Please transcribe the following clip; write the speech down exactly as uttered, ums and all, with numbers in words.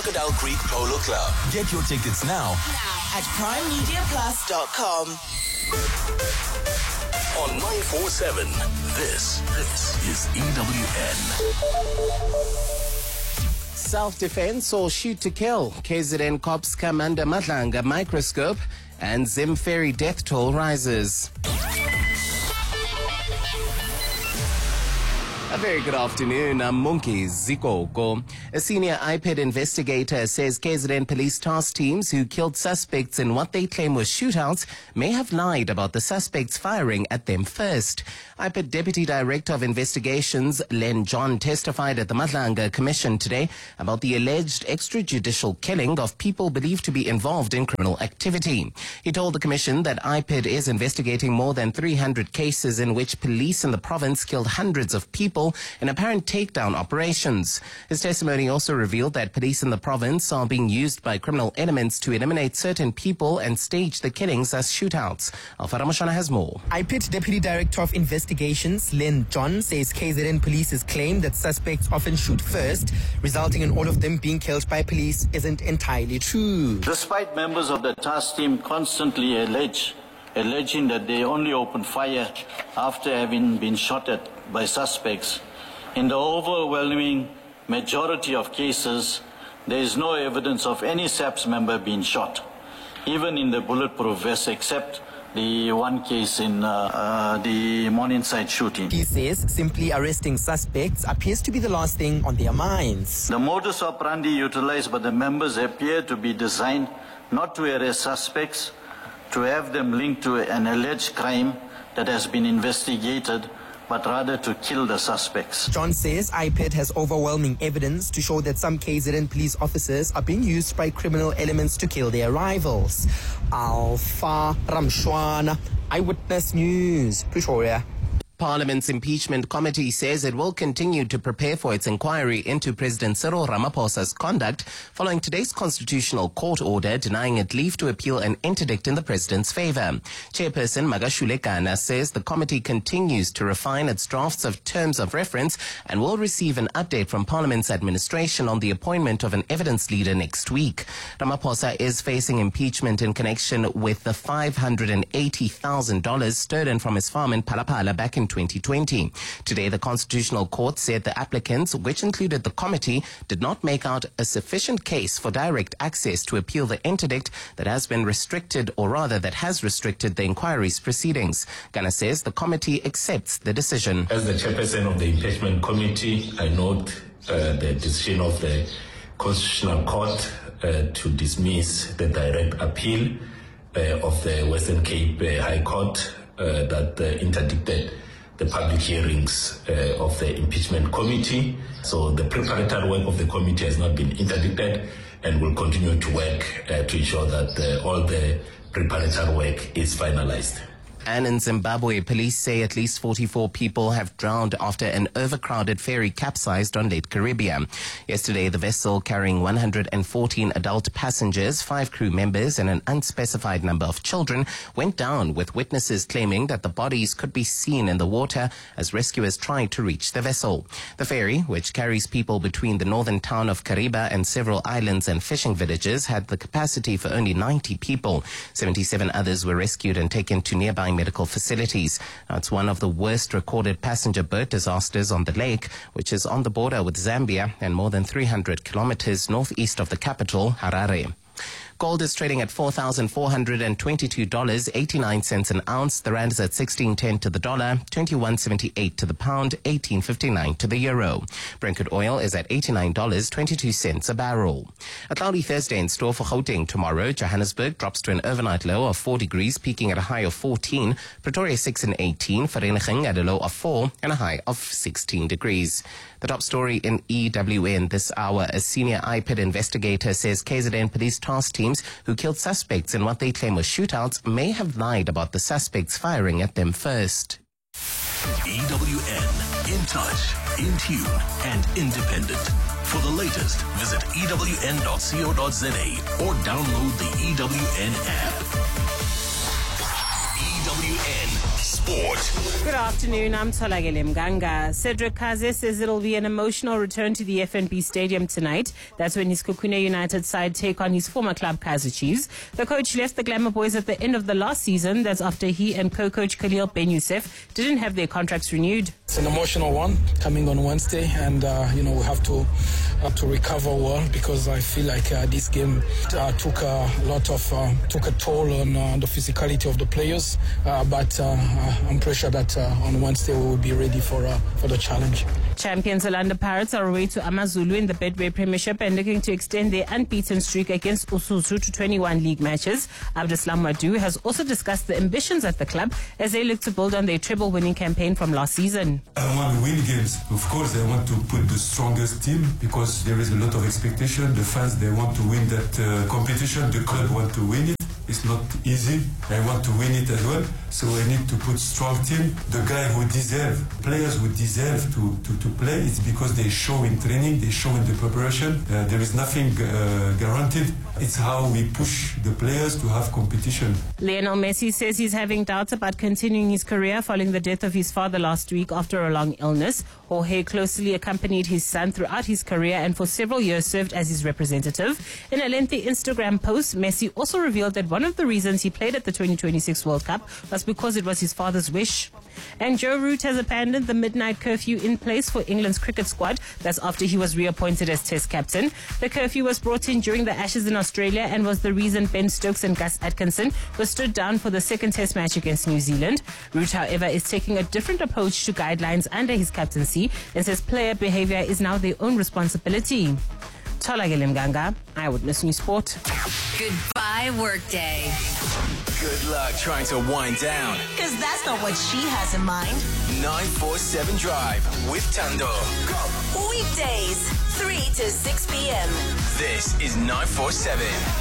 Crocodile Creek Polo Club. Get your tickets now at prime media plus dot com. On nine four seven. This, this is E W N. Self-defense or shoot to kill? K Z N cops come under Madlanga microscope and Zim ferry death toll rises. A very good afternoon. I'm Munki Zikoko. A senior I P I D investigator says K Z N police task teams who killed suspects in what they claim were shootouts may have lied about the suspects firing at them first. I P I D Deputy Director of Investigations Len John testified at the Madlanga Commission today about the alleged extrajudicial killing of people believed to be involved in criminal activity. He told the Commission that I P I D is investigating more than three hundred cases in which police in the province killed hundreds of people in apparent takedown operations. His testimony also revealed that police in the province are being used by criminal elements to eliminate certain people and stage the killings as shootouts. Alpha Ramashana has more. I P I D Deputy Director of Investigations Len John says K Z N police's claim that suspects often shoot first, resulting in all of them being killed by police, isn't entirely true. Despite members of the task team constantly allege, alleging that they only opened fire after having been shot at by suspects, in the overwhelming majority of cases, there is no evidence of any S A P S member being shot, even in the bulletproof vest, except the one case in uh, uh, the Morningside shooting. He says simply arresting suspects appears to be the last thing on their minds. The modus operandi utilized by the members appear to be designed not to arrest suspects, to have them linked to an alleged crime that has been investigated, but rather to kill the suspects. John says I P I D has overwhelming evidence to show that some K Z N police officers are being used by criminal elements to kill their rivals. Alpha Ramshwana, Eyewitness News, Pretoria. Parliament's impeachment committee says it will continue to prepare for its inquiry into President Cyril Ramaphosa's conduct following today's constitutional court order denying it leave to appeal an interdict in the president's favor. Chairperson Magashule Kana says the committee continues to refine its drafts of terms of reference and will receive an update from Parliament's administration on the appointment of an evidence leader next week. Ramaphosa is facing impeachment in connection with the five hundred eighty thousand dollars stolen from his farm in Palapala back in twenty twenty. Today, the Constitutional Court said the applicants, which included the committee, did not make out a sufficient case for direct access to appeal the interdict that has been restricted, or rather that has restricted the inquiry's proceedings. Ghana says the committee accepts the decision. As the chairperson of the impeachment committee, I note uh, the decision of the Constitutional Court uh, to dismiss the direct appeal uh, of the Western Cape uh, High Court uh, that uh, interdicted the public hearings uh, of the impeachment committee. So the preparatory work of the committee has not been interdicted and will continue to work uh, to ensure that uh, all the preparatory work is finalized. And in Zimbabwe, police say at least forty-four people have drowned after an overcrowded ferry capsized on Lake Caribbean. Yesterday, the vessel carrying one hundred fourteen adult passengers, five crew members and an unspecified number of children went down, with witnesses claiming that the bodies could be seen in the water as rescuers tried to reach the vessel. The ferry, which carries people between the northern town of Kariba and several islands and fishing villages, had the capacity for only ninety people. seventy-seven others were rescued and taken to nearby medical facilities. Now, it's one of the worst recorded passenger boat disasters on the lake, which is on the border with Zambia and more than three hundred kilometers northeast of the capital, Harare. Gold is trading at four thousand four hundred twenty-two dollars and eighty-nine cents an ounce. The rand is at sixteen ten to the dollar, twenty-one seventy-eight to the pound, eighteen fifty-nine to the euro. Brent crude oil is at eighty-nine dollars and twenty-two cents a barrel. A cloudy Thursday in store for Gauteng tomorrow. Johannesburg drops to an overnight low of four degrees, peaking at a high of fourteen. Pretoria six and eighteen. Vereeniging at a low of four and a high of sixteen degrees. The top story in E W N this hour. A senior I P I D investigator says K Z N police task teams who killed suspects in what they claim were shootouts may have lied about the suspects firing at them first. E W N, in touch, in tune, and independent. For the latest, visit E W N dot co dot za or download the E W N app. E W N Sport. Good afternoon, I'm Tolagele Mganga. Cedric Kaze says it'll be an emotional return to the F N B Stadium tonight. That's when his Kukune United side take on his former club Kaizer Chiefs. The coach left the Glamour Boys at the end of the last season. That's after he and co-coach Khalil Ben Youssef didn't have their contracts renewed. It's an emotional one coming on Wednesday, and uh, you know we have to have to recover well, because I feel like uh, this game uh, took a lot of uh, took a toll on uh, the physicality of the players. Uh, but uh, I'm pretty sure that uh, on Wednesday we will be ready for uh, for the challenge. Champions Orlando Pirates are away to Amazulu in the Betway Premiership and looking to extend their unbeaten streak against Usuzu to twenty-one league matches. Abdeslam Madu has also discussed the ambitions at the club as they look to build on their treble-winning campaign from last season. I want to win games. Of course, I want to put the strongest team because there is a lot of expectation. The fans, they want to win that uh, competition. The club want to win it. It's not easy. I want to win it as well. So I need to put strong team. The guy who deserve, players who deserve to, to, to play, it's because they show in training, they show in the preparation. Uh, there is nothing uh, guaranteed. It's how we push the players to have competition. Lionel Messi says he's having doubts about continuing his career following the death of his father last week after a long illness. Jorge closely accompanied his son throughout his career and for several years served as his representative. In a lengthy Instagram post, Messi also revealed that one of the reasons he played at the twenty twenty-six World Cup was because it was his father's wish. And Joe Root has abandoned the midnight curfew in place for England's cricket squad. That's after he was reappointed as Test captain. The curfew was brought in during the Ashes in Australia and was the reason Ben Stokes and Gus Atkinson were stood down for the second Test match against New Zealand. Root, however, is taking a different approach to guidelines under his captaincy and says player behavior is now their own responsibility. Tolagele Mganga, Eyewitness News Sport. Goodbye, workday. Good luck trying to wind down. Because that's not what she has in mind. nine four seven Drive with Tando. Weekdays, three to six p.m. This is nine four seven.